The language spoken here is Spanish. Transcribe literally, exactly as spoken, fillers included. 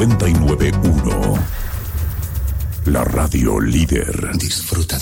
noventa y nueve punto uno. La radio líder. Disfruta